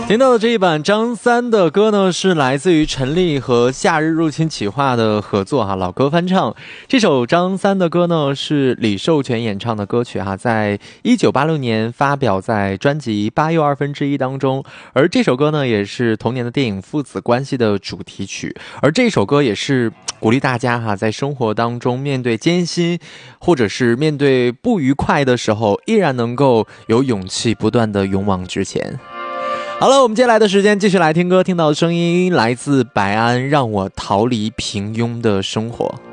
听到的这一版张三的歌呢，是来自于陈粒和夏日入侵企划的合作哈，老歌翻唱。这首张三的歌呢，是李寿全演唱的歌曲哈，在1986年发表在专辑《8又1/2》当中。而这首歌呢，也是同年的电影《父子关系》的主题曲。而这首歌也是鼓励大家哈，在生活当中面对艰辛，或者是面对不愉快的时候，依然能够有勇气不断的勇往直前。好了，我们接下来的时间继续来听歌，听到的声音来自白安，让我逃离平庸的生活。